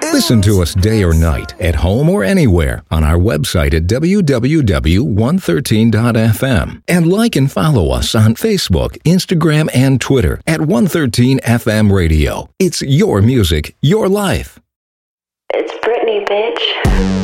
Listen to us day or night, at home or anywhere, on our website at www.113.fm. And like and follow us on Facebook, Instagram, and Twitter at 113FM Radio. It's your music, your life. It's Britney, bitch.